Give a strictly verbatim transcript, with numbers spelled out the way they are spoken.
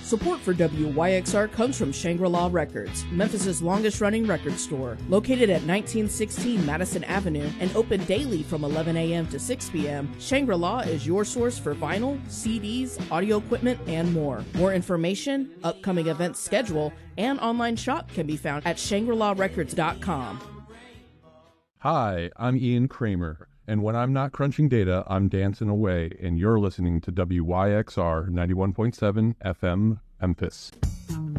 Support for W Y X R comes from Shangri-La Records, Memphis' longest-running record store. Located at nineteen sixteen Madison Avenue and open daily from eleven a.m. to six p.m., Shangri-La is your source for vinyl, C Ds, audio equipment, and more. More information, upcoming events schedule, and online shop can be found at shangri la records dot com. Hi, I'm Ian Kramer, and when I'm not crunching data, I'm dancing away, and you're listening to W Y X R ninety-one point seven F M Memphis.